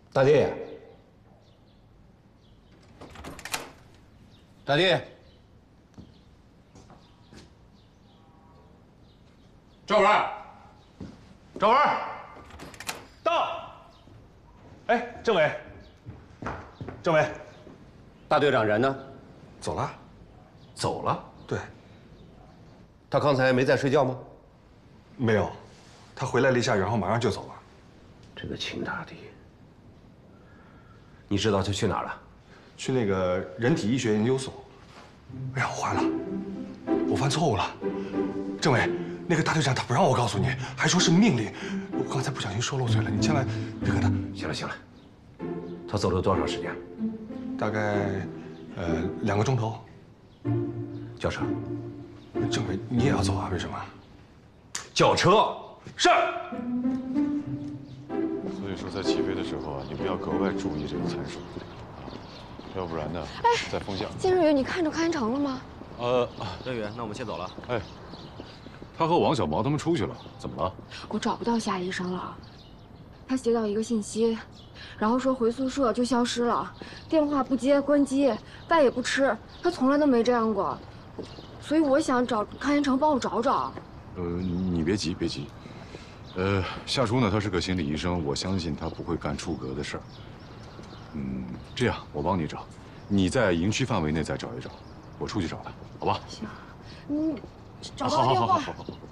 大弟，大弟，赵文，赵文， 到。哎，政委，政委， 大队长人呢？ 走了。 走了。 对。 他刚才没在睡觉吗？ 没有，他回来了一下，然后马上就走了。 这个秦大帝，你知道他去哪儿了？ 去那个人体医学研究所。哎呀，坏了，我犯错误了。政委，那个大队长他不让我告诉你，还说是命令。我刚才不小心说漏嘴了，你千万别跟他。 行了行了，他走了多长时间？ 大概2个钟头。 叫车。 政委，你也要走啊？为什么？ 叫车。是。 所以说，在起飞的时候啊，你不要格外注意这个参数，要不然呢，在风向。 金日宇，你看着康安城了吗？ 任宇，那我们先走了。 哎，他和王小毛他们出去了，怎么了？ 我找不到夏医生了，他接到一个信息，然后说回宿舍就消失了，电话不接，关机，饭也不吃，他从来都没这样过，所以我想找康安城帮我找找。 你别急，别急。夏初呢，他是个心理医生，我相信他不会干出格的事儿。这样我帮你找，你在营区范围内再找一找，我出去找他，好吧？ 行，你找到电话。 好。